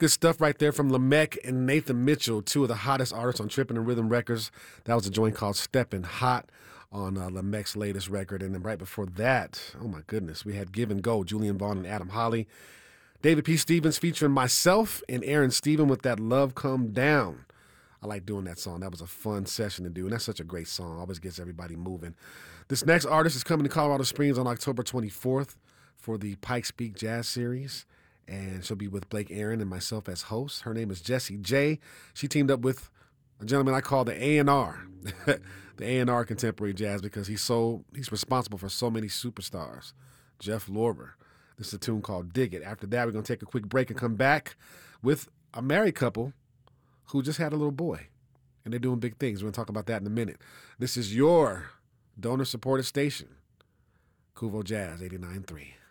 Good stuff right there from Lamech and Nathan Mitchell, two of the hottest artists on Trippin' and Rhythm Records. That was a joint called Steppin' Hot on Lamech's latest record. And then right before that, oh my goodness, we had Give and Go, Julian Vaughn and Adam Holly. David P. Stevens featuring myself and Aaron Stephen with that Love Come Down. I like doing that song. That was a fun session to do, and that's such a great song. Always gets everybody moving. This next artist is coming to Colorado Springs on October 24th for the Pikes Peak Jazz Series, and she'll be with Blake Aaron and myself as hosts. Her name is Jessie J. She teamed up with a gentleman I call the A&R, the A&R Contemporary Jazz, because he's responsible for so many superstars. Jeff Lorber. This is a tune called Dig It. After that, we're going to take a quick break and come back with a married couple who just had a little boy, and they're doing big things. We're going to talk about that in a minute. This is your donor-supported station, Kuvo Jazz 89.3.